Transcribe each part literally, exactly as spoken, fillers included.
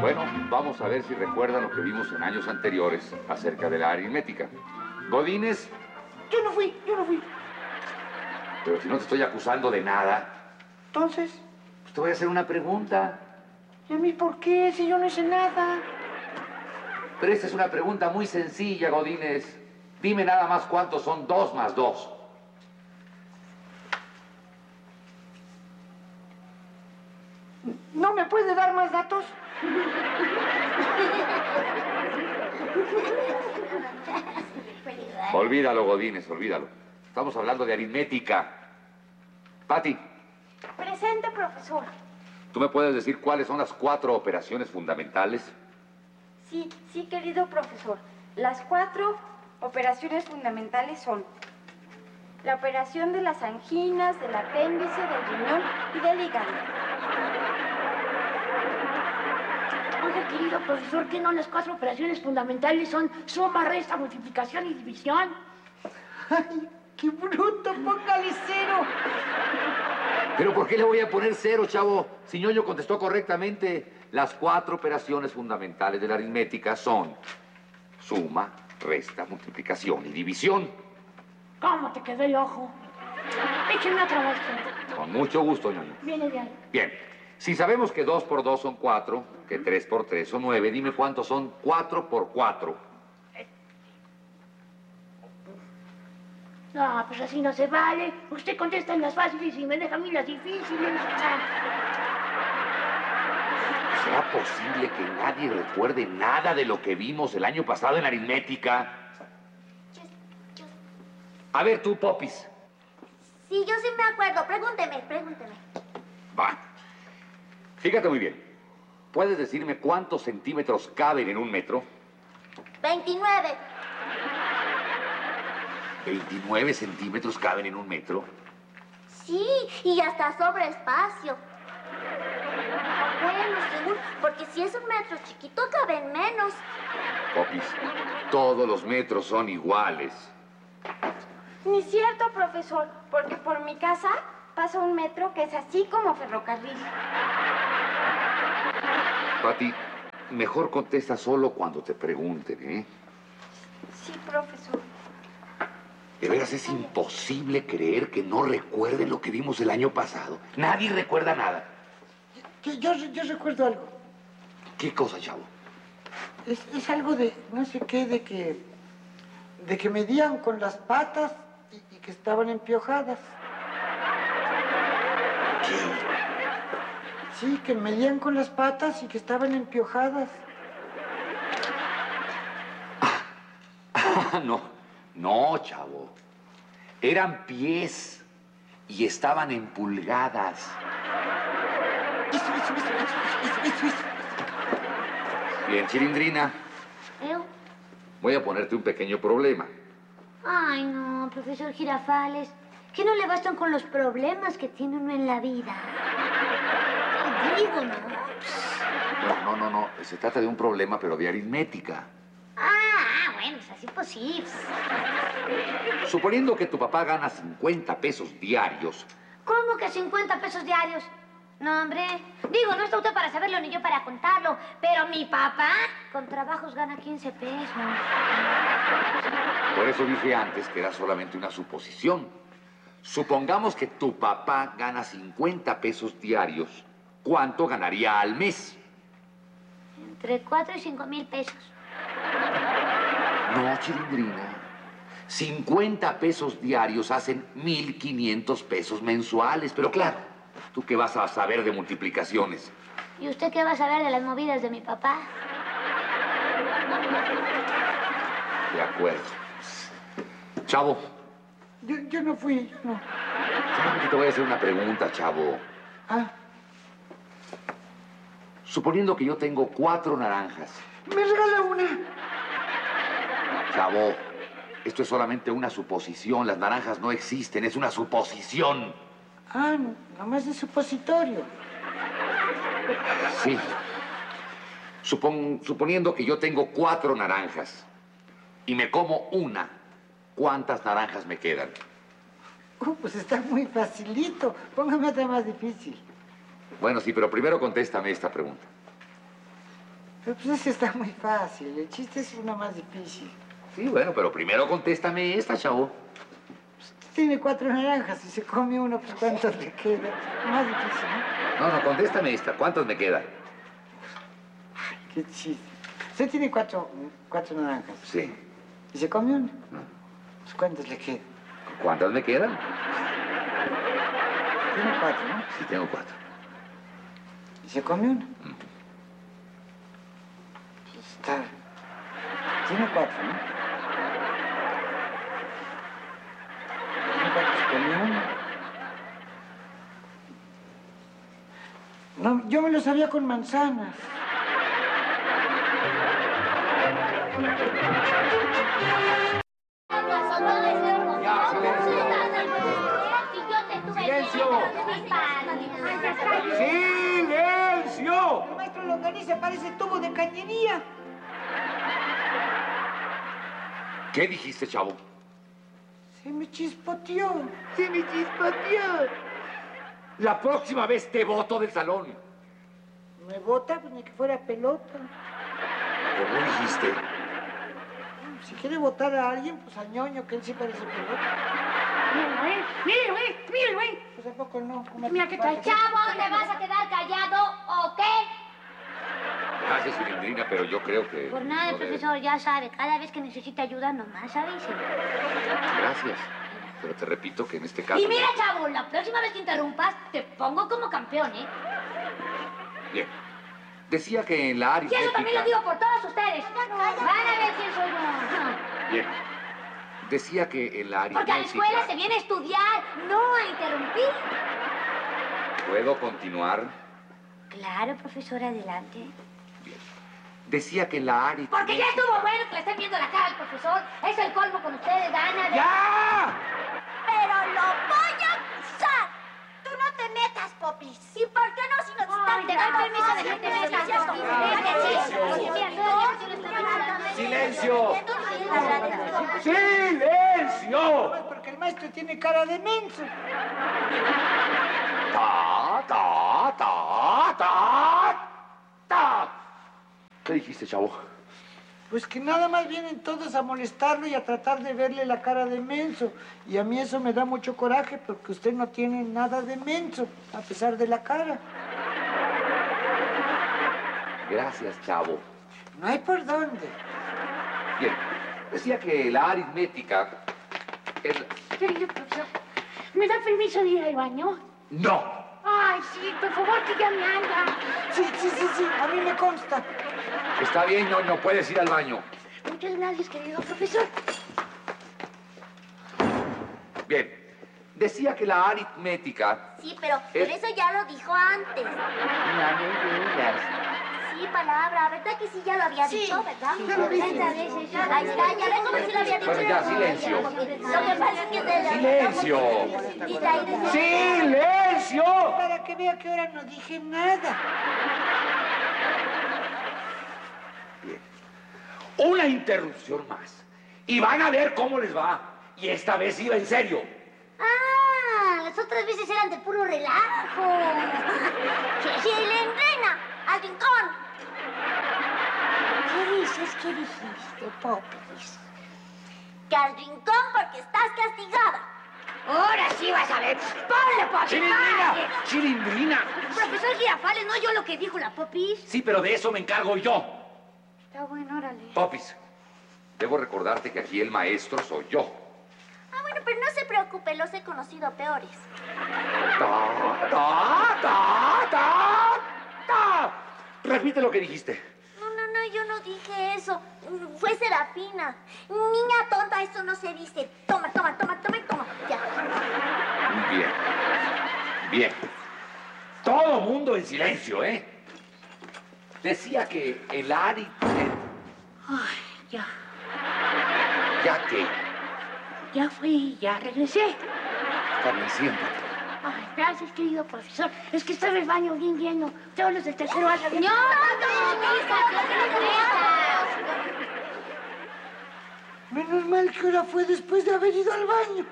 Bueno, vamos a ver si recuerdan lo que vimos en años anteriores acerca de la aritmética. Godínez. Yo no fui, yo no fui. Pero si no te estoy acusando de nada. Entonces, pues te voy a hacer una pregunta. ¿Y a mí por qué? Si yo no hice nada. Pero esta es una pregunta muy sencilla, Godínez. Dime nada más cuántos son dos más dos. ¿No me puede dar más datos? Olvídalo, Godínez, olvídalo. Estamos hablando de aritmética. Pati. Presente, profesor. ¿Tú me puedes decir cuáles son las cuatro operaciones fundamentales? Sí, sí, querido profesor. Las cuatro operaciones fundamentales son la operación de las anginas, del apéndice, del riñón y del hígado. Oiga, querido profesor, ¿qué no las cuatro operaciones fundamentales son suma, resta, multiplicación y división? ¡Ay, qué bruto! ¡Póngale cero! ¿Pero por qué le voy a poner cero, chavo? Si Ñoño contestó correctamente. Las cuatro operaciones fundamentales de la aritmética son suma, resta, multiplicación y división. ¿Cómo te quedó el ojo? Écheme otra vez. Con mucho gusto, Ñoño. Viene de ahí. Bien. Si sabemos que dos por dos son cuatro, que tres por tres son nueve, dime cuántos son cuatro por cuatro. No, pues así no se vale. Usted contesta en las fáciles y me deja a mí las difíciles. ¿Será posible que nadie recuerde nada de lo que vimos el año pasado en aritmética? A ver tú, Popis. Sí, yo sí me acuerdo. Pregúnteme, pregúnteme. Va. Fíjate muy bien. ¿Puedes decirme cuántos centímetros caben en un metro? veintinueve. ¿veintinueve centímetros caben en un metro? Sí, y hasta sobre espacio. Bueno, seguro, porque si es un metro chiquito, caben menos. Popis, todos los metros son iguales. Ni cierto, profesor, porque por mi casa pasa un metro que es así como ferrocarril. Pati, mejor contesta solo cuando te pregunten, ¿eh? Sí, profesor. De veras es imposible creer que no recuerden lo que vimos el año pasado. Nadie recuerda nada. Yo, yo, yo recuerdo algo. ¿Qué cosa, chavo? Es, es algo de, no sé qué, de que... de que medían con las patas y, y que estaban empiojadas. ¿Qué? Sí, que medían con las patas y que estaban empiojadas. Ah, no, no, chavo. Eran pies y estaban en pulgadas. Eso, eso, eso, eso, eso, eso, eso. Bien, Chilindrina. ¿Eh? Voy a ponerte un pequeño problema. Ay, no, profesor Girafales. Que no le bastan con los problemas que tiene uno en la vida. Te digo, ¿no? No, no, no, no. Se trata de un problema, pero de aritmética. Ah, bueno, es así posible. Suponiendo que tu papá gana cincuenta pesos diarios. ¿Cómo que cincuenta pesos diarios? No, hombre. Digo, no está usted para saberlo ni yo para contarlo. Pero mi papá con trabajos gana quince pesos. Por eso dije antes que era solamente una suposición. Supongamos que tu papá gana cincuenta pesos diarios. ¿Cuánto ganaría al mes? Entre cuatro y cinco mil pesos. No, Chilindrina. cincuenta pesos diarios hacen mil quinientos pesos mensuales. Pero claro, ¿tú qué vas a saber de multiplicaciones? ¿Y usted qué va a saber de las movidas de mi papá? De acuerdo. Chavo. Yo, yo no fui, yo no. Solamente te voy a hacer una pregunta, chavo. Ah, Suponiendo que yo tengo cuatro naranjas. me regala una. Chavo, esto es solamente una suposición. Las naranjas no existen, es una suposición. Ah, nomás de supositorio. Sí. Supon- suponiendo que yo tengo cuatro naranjas y me como una, ¿cuántas naranjas me quedan? Uh, pues está muy facilito. Póngame otra más difícil. Bueno, sí, pero primero contéstame esta pregunta. Pero pues ese está muy fácil. El chiste es uno más difícil. Sí, bueno, pero primero contéstame esta, chavo. Tiene cuatro naranjas y se come uno, pues ¿cuántos le queda? Más difícil, ¿no? No, no, contéstame esta. ¿Cuántas me quedan? Qué chiste. Usted tiene cuatro, cuatro naranjas. Sí. ¿Y se come una? Pues ¿cuántos le queda? ¿Cuántas me quedan? Tiene cuatro, ¿no? Sí, tengo cuatro. ¿Y se come una? Está... Tiene cuatro, ¿no? Tiene cuatro, se comió una. No, yo me lo sabía con manzanas. ¡Silencio! ¡Silencio! El maestro Longaniza parece tubo de cañería. ¿Qué dijiste, chavo? Se me chispoteó. Se me chispoteó. La próxima vez te boto del salón. Me bota, pues ni que fuera pelota. ¿Cómo dijiste? Si quiere votar a alguien, pues al ñoño, que él sí parece pelota. Míralo, ¿eh? Míralo, ¿eh? Míralo, ¿eh? Pues ¿a poco no? ¿Cómo Mira te qué trae. pasa? Chavo, ¿te vas a quedar callado o qué? Gracias, Cilindrina, pero yo creo que... Por nada, no debe- profesor, ya sabe. Cada vez que necesita ayuda, nomás avise. Gracias. Pero te repito que en este caso... Y mira, chavo, la próxima vez que interrumpas, te pongo como campeón, ¿eh? Bien. Decía que en la Y eso también lo aritmética... digo por todos ustedes. Van a ver quién soy yo. Bien. Decía que en la Porque a la aritmética... escuela se viene a estudiar, no a interrumpir. ¿Puedo continuar? Claro, profesor, adelante. Bien. Decía que en la aritmética... Porque ya estuvo bueno que le estén viendo la cara al profesor. Es el colmo con ustedes, Ana. ¡Ya! Pero lo voy a acusar. Tú no te metas, Popis. ¿Y por qué no? Si nos Ay, están te doy permiso de que te metas, Popis. ¡Silencio! ¡Silencio! Es porque el maestro tiene cara de menso. ¡Ta, ta, ta, ta, ta! ¿Qué dijiste, chavo? Pues que nada más vienen todos a molestarlo y a tratar de verle la cara de menso. Y a mí eso me da mucho coraje porque usted no tiene nada de menso, a pesar de la cara. Gracias, chavo. No hay por dónde. Bien. Decía que la aritmética... es- Querido profesor, ¿me da permiso de ir al baño? ¡No! Ay, sí, por favor, que ya me anda. Sí, sí, sí, sí, a mí me consta. Está bien, ñoño, puedes ir al baño. Muchas gracias, querido profesor. Bien. Decía que la aritmética... Sí, pero, pero Es- eso ya lo dijo antes. No me digas. Sí, palabra. ¿Verdad que sí ya lo había dicho, verdad? ya lo dije. Ahí está, ya ves cómo sí lo había dicho. Bueno, ya, silencio. Lo que pasa es que de la... ¡Silencio! Y de ahí decía- ¡Silencio! Para que vea que ahora no dije nada. Una interrupción más. Y van a ver cómo les va. Y esta vez iba en serio. Ah, las otras veces eran de puro relajo. Sí, Cilindrina, al rincón. ¿Qué dices? ¿Qué dijiste, Popis? Que al rincón porque estás castigada. Ahora sí vas a ver. ¡Ponle, Popis! ¡Chilindrina! ¡Ponle! ¡Chilindrina! Profesor Girafales, no yo lo que dijo la Popis. Sí, pero de eso me encargo yo. Está bueno, órale. Popis, debo recordarte que aquí el maestro soy yo. Ah, bueno, pero no se preocupe, los he conocido peores. Ta, ta, ta, ta, ta. Repite lo que dijiste. No, no, no, yo no dije eso. Fue Serafina. Niña tonta, eso no se dice. Toma, toma, toma, toma y toma. Ya. Bien. Bien. Todo mundo en silencio, ¿eh? Decía que el arit... Ay, ya. ¿Ya qué? Ya fui, ya regresé. Está bien, siéntate. Ay, gracias, querido profesor. Es que estaba el baño bien lleno. Todos los del tercero A habían... No, no, Menos mal que ahora fue después de haber ido al baño.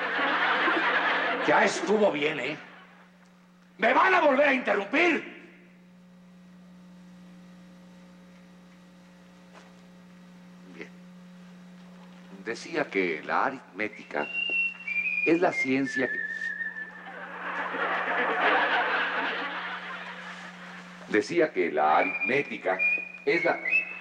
Ya estuvo bien, ¿eh? ¿Me van a volver a interrumpir? decía que la aritmética es la ciencia que... Decía que la aritmética es la...